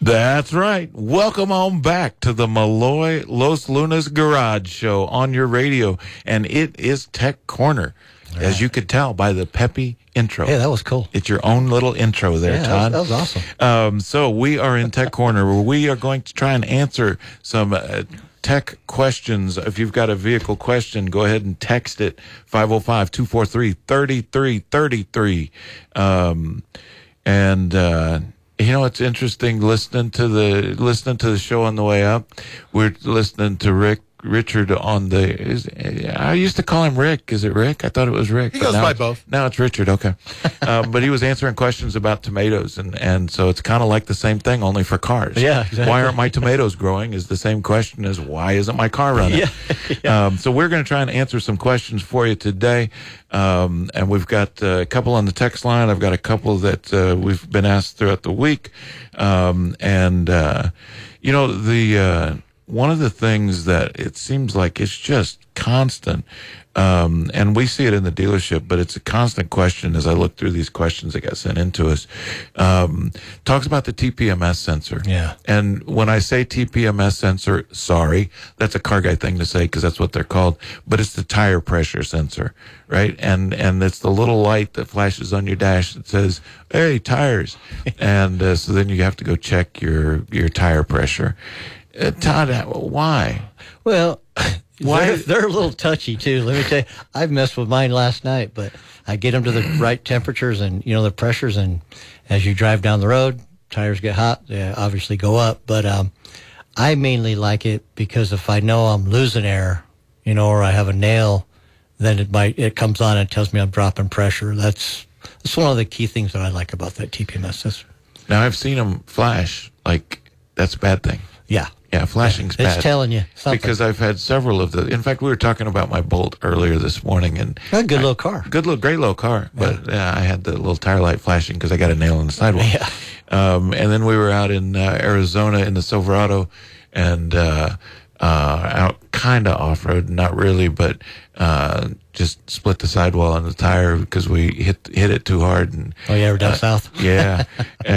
That's right. Welcome on back to the Malloy Los Lunas Garage Show on your radio. And it is Tech Corner, as you could tell by the peppy intro. Yeah, that was cool. It's your own little intro there, Todd. That was awesome. So we are in Tech Corner, where we are going to try and answer some tech questions. If you've got a vehicle question, go ahead and text it, 505-243-3333. You know, it's interesting listening to the show on the way up. We're listening to Richard on I used to call him Rick. Is it Rick? I thought it was Rick. He goes by both. Now it's Richard. Okay. But he was answering questions about tomatoes. And so it's kind of like the same thing, only for cars. Yeah, exactly. Why aren't my tomatoes growing is the same question as why isn't my car running? Yeah. So we're going to try and answer some questions for you today. And we've got a couple on the text line. I've got a couple that we've been asked throughout the week. One of the things that it seems like it's just constant, and we see it in the dealership, but it's a constant question as I look through these questions that got sent into us, talks about the TPMS sensor. Yeah. And when I say TPMS sensor, sorry, that's a car guy thing to say because that's what they're called, but it's the tire pressure sensor, right? And it's the little light that flashes on your dash that says, hey, tires. And so then you have to go check your tire pressure. Todd, why? Well, Why? they're a little touchy, too. Let me tell you, I've messed with mine last night, but I get them to the right temperatures and, the pressures, and as you drive down the road, tires get hot, they obviously go up. But I mainly like it because if I know I'm losing air, or I have a nail, then it comes on and tells me I'm dropping pressure. That's one of the key things that I like about that TPMS sensor. Now, I've seen them flash. That's a bad thing. Yeah. Yeah, flashing's bad. It's telling you something. Because I've had several of in fact, we were talking about my Bolt earlier this morning. And a good little car. Great little car. But I had the little tire light flashing because I got a nail in the sidewalk. Yeah. And then we were out in Arizona in the Silverado and out kind of off-road, not really, but just split the sidewall on the tire because we hit it too hard. And Oh, yeah, we're down south. Yeah.